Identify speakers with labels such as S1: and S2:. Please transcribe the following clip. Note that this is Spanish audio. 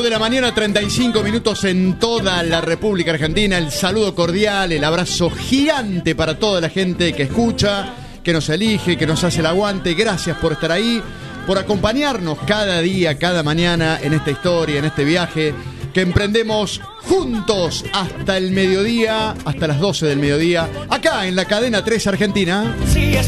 S1: de la mañana, 35 minutos en toda la República Argentina. El saludo cordial, el abrazo gigante para toda la gente que escucha, que nos elige, que nos hace el aguante. Gracias por estar ahí, por acompañarnos cada día, cada mañana en esta historia, en este viaje que emprendemos juntos hasta el mediodía, hasta las 12 del mediodía, acá en la cadena 3 Argentina.
S2: Si es